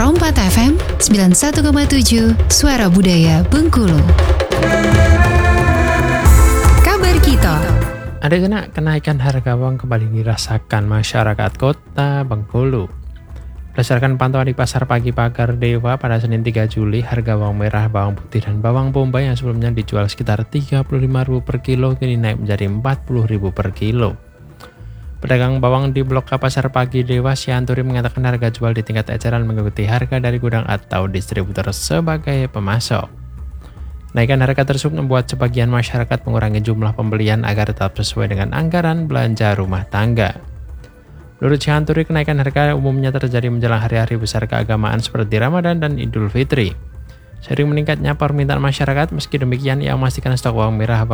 Rompat FM 91,7 Suara Budaya Bengkulu. Kabar kita. Ada kenaikan harga bawang kembali dirasakan masyarakat kota Bengkulu. Berdasarkan pantauan di Pasar Pagi Pagar Dewa pada Senin 3 Juli, harga bawang merah, bawang putih, dan bawang bombay yang sebelumnya dijual sekitar Rp35.000 per kilo kini naik menjadi Rp40.000 per kilo. Pedagang bawang di Blok A Pasar Pagi Dewa Sianturi mengatakan harga jual di tingkat eceran mengikuti harga dari gudang atau distributor sebagai pemasok. Kenaikan harga tersebut membuat sebagian masyarakat mengurangi jumlah pembelian agar tetap sesuai dengan anggaran belanja rumah tangga. Menurut Sianturi, kenaikan harga umumnya terjadi menjelang hari-hari besar keagamaan seperti Ramadan dan Idul Fitri. Sering meningkatnya permintaan masyarakat, meski demikian ia memastikan stok bawang merah,